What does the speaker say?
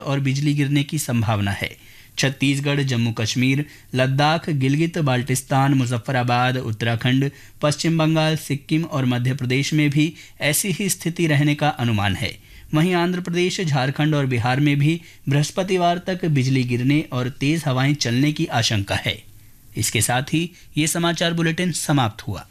और बिजली गिरने की संभावना है। छत्तीसगढ़, जम्मू कश्मीर, लद्दाख, गिलगित बाल्टिस्तान, मुजफ्फराबाद, उत्तराखंड, पश्चिम बंगाल, सिक्किम और मध्य प्रदेश में भी ऐसी ही स्थिति रहने का अनुमान है। वहीं आंध्र प्रदेश, झारखंड और बिहार में भी बृहस्पतिवार तक बिजली गिरने और तेज हवाएं चलने की आशंका है। इसके साथ ही ये समाचार बुलेटिन समाप्त हुआ।